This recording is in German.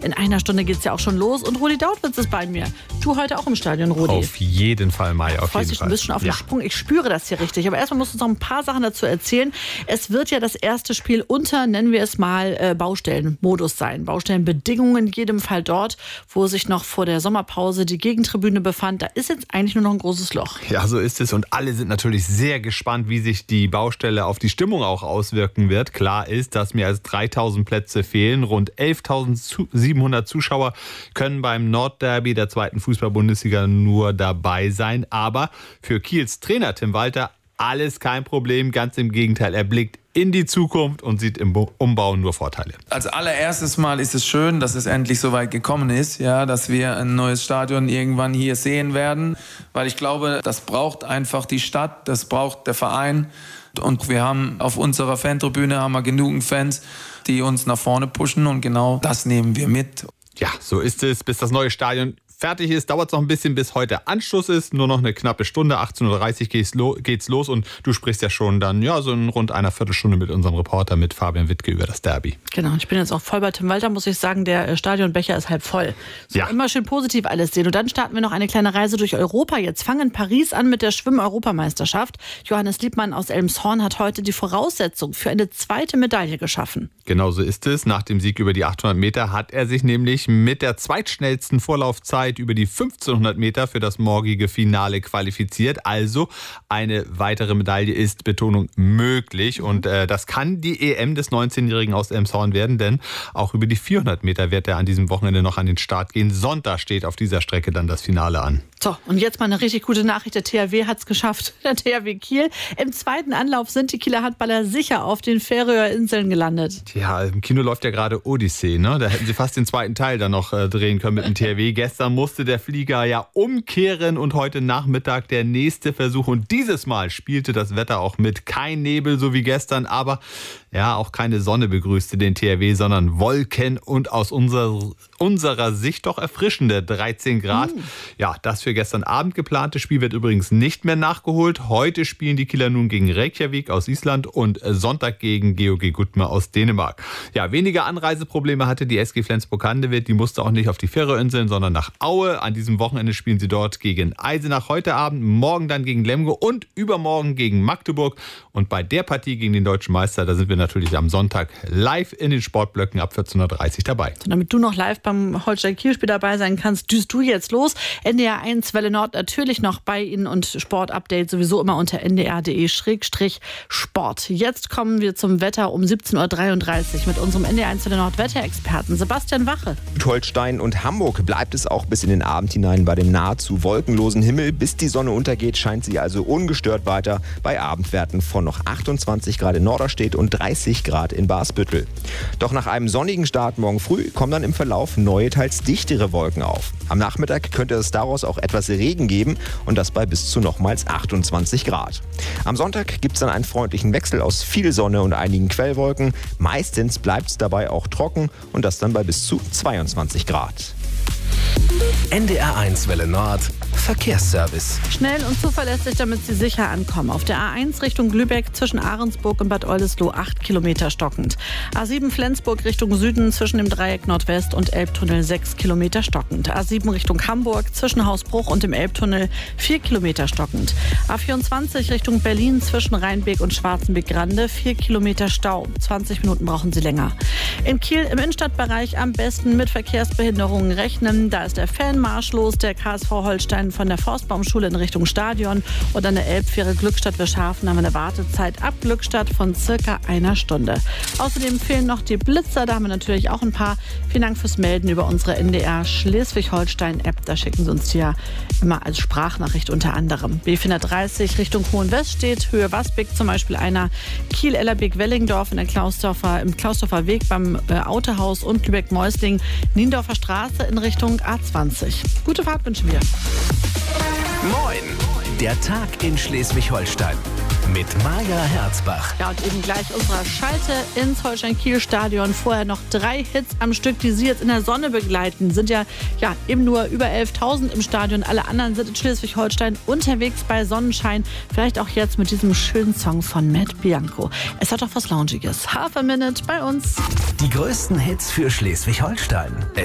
In einer Stunde geht es ja auch schon los und Rudi Dautwitz ist bei mir. Du heute auch im Stadion, Rudi? Auf jeden Fall, Mai, auf jeden Freust dich Fall. ein bisschen auf den Sprung. Ich spüre das hier richtig. Aber erstmal musst du uns noch ein paar Sachen dazu erzählen. Es wird ja das erste Spiel unter, nennen wir es mal, Baustellenmodus sein. Baustellenbedingungen in jedem Fall dort, wo sich noch vor der Sommerpause die Gegentribüne befand. Da ist jetzt eigentlich nur noch ein großes Loch. Ja, so ist es. Und alle sind natürlich sehr gespannt, wie sich die Baustelle auf die Stimmung auch auswirken wird. Klar ist, dass mehr als 3000 Plätze fehlen. Rund 11.700 Zuschauer können beim Nordderby der zweiten Fußball-Bundesliga nur dabei sein. Aber für Kiels Trainer Tim Walter alles kein Problem. Ganz im Gegenteil, er blickt in die Zukunft und sieht im Umbau nur Vorteile. Als allererstes Mal ist es schön, dass es endlich so weit gekommen ist, ja, dass wir ein neues Stadion irgendwann hier sehen werden, weil ich glaube, das braucht einfach die Stadt, das braucht der Verein und wir haben auf unserer Fantribüne genügend Fans, die uns nach vorne pushen und genau das nehmen wir mit. Ja, so ist es. Bis das neue Stadion fertig ist, dauert es noch ein bisschen, bis heute Anschluss ist. Nur noch eine knappe Stunde, 18.30 Uhr geht's los. Und du sprichst ja schon dann so in rund einer Viertelstunde mit unserem Reporter, mit Fabian Wittke, über das Derby. Genau, ich bin jetzt auch voll bei Tim Walter, muss ich sagen. Der Stadionbecher ist halb voll. So, ja. Immer schön positiv alles sehen. Und dann starten wir noch eine kleine Reise durch Europa. Jetzt fangen in Paris an mit der Schwimm-Europameisterschaft. Johannes Liebmann aus Elmshorn hat heute die Voraussetzung für eine zweite Medaille geschaffen. Genau so ist es. Nach dem Sieg über die 800 Meter hat er sich nämlich mit der zweitschnellsten Vorlaufzeit über die 1500 Meter für das morgige Finale qualifiziert. Also eine weitere Medaille ist, Betonung, möglich. Und das kann die EM des 19-Jährigen aus Elmshorn werden, denn auch über die 400 Meter wird er an diesem Wochenende noch an den Start gehen. Sonntag steht auf dieser Strecke dann das Finale an. So, und jetzt mal eine richtig gute Nachricht. Der THW hat es geschafft. Der THW Kiel. Im zweiten Anlauf sind die Kieler Handballer sicher auf den Färöer Inseln gelandet. Ja, im Kino läuft ja gerade Odyssee, ne? Da hätten sie fast den zweiten Teil dann noch drehen können mit dem THW. Gestern musste der Flieger ja umkehren und heute Nachmittag der nächste Versuch. Und dieses Mal spielte das Wetter auch mit. Kein Nebel, so wie gestern, aber ja, auch keine Sonne begrüßte den THW, sondern Wolken und aus unserer Sicht doch erfrischende 13 Grad. Ja, das für gestern Abend geplante Spiel wird übrigens nicht mehr nachgeholt. Heute spielen die Kieler nun gegen Reykjavik aus Island und Sonntag gegen GOG Gudme aus Dänemark. Ja, weniger Anreiseprobleme hatte die SG Flensburg-Handewitt. Die musste auch nicht auf die Färöerinseln, sondern nach Aue. An diesem Wochenende spielen sie dort gegen Eisenach heute Abend, morgen dann gegen Lemgo und übermorgen gegen Magdeburg. Und bei der Partie gegen den deutschen Meister, da sind wir natürlich am Sonntag live in den Sportblöcken ab 14.30 Uhr dabei. So, damit du noch live beim Holstein-Kiel-Spiel dabei sein kannst, düst du jetzt los. NDR 1 Welle Nord natürlich noch bei Ihnen und Sportupdate sowieso immer unter ndr.de/Sport. Jetzt kommen wir zum Wetter um 17.33 Uhr mit unserem NDR 1 Welle Nord Wetterexperten Sebastian Wache. Holstein und Hamburg bleibt es auch bis in den Abend hinein bei dem nahezu wolkenlosen Himmel. Bis die Sonne untergeht, scheint sie also ungestört weiter bei Abendwerten von noch 28 Grad in Norderstedt und 30 Grad in Basbüttel. Doch nach einem sonnigen Start morgen früh kommen dann im Verlauf neue, teils dichtere Wolken auf. Am Nachmittag könnte es daraus auch etwas Regen geben und das bei bis zu nochmals 28 Grad. Am Sonntag gibt es dann einen freundlichen Wechsel aus viel Sonne und einigen Quellwolken. Meistens bleibt es dabei auch trocken und das dann bei bis zu 22 Grad. NDR 1 Welle Nord Verkehrsservice. Schnell und zuverlässig, damit Sie sicher ankommen. Auf der A1 Richtung Lübeck zwischen Ahrensburg und Bad Oldesloe 8 Kilometer stockend. A7 Flensburg Richtung Süden zwischen dem Dreieck Nordwest und Elbtunnel 6 Kilometer stockend. A7 Richtung Hamburg zwischen Hausbruch und dem Elbtunnel 4 Kilometer stockend. A24 Richtung Berlin zwischen Rheinbeek und Schwarzenbeck-Grande 4 Kilometer Stau. 20 Minuten brauchen Sie länger. In Kiel im Innenstadtbereich am besten mit Verkehrsbehinderungen rechnen. Da ist der Fanmarsch los, der KSV Holstein von der Forstbaumschule in Richtung Stadion und an der Elbfähre Glückstadt-Wirschhafen haben wir eine Wartezeit ab Glückstadt von circa einer Stunde. Außerdem fehlen noch die Blitzer, da haben wir natürlich auch ein paar. Vielen Dank fürs Melden über unsere NDR Schleswig-Holstein-App. Da schicken Sie uns die ja immer als Sprachnachricht unter anderem. B430 Richtung Hohenwestedt, Höhe Wasbeck zum Beispiel einer. Kiel-Ellerbeek-Wellingdorf im Klausdorfer Weg beim Autohaus und Lübeck-Meusling, Niendorfer Straße in Richtung A20. Gute Fahrt wünschen wir. Moin! Der Tag in Schleswig-Holstein mit Maja Herzbach. Ja, und eben gleich unserer Schalte ins Holstein-Kiel-Stadion. Vorher noch 3 Hits am Stück, die Sie jetzt in der Sonne begleiten. Sind ja eben nur über 11.000 im Stadion. Alle anderen sind in Schleswig-Holstein unterwegs bei Sonnenschein. Vielleicht auch jetzt mit diesem schönen Song von Matt Bianco. Es hat doch was Loungiges. Half a Minute bei uns. Die größten Hits für Schleswig-Holstein.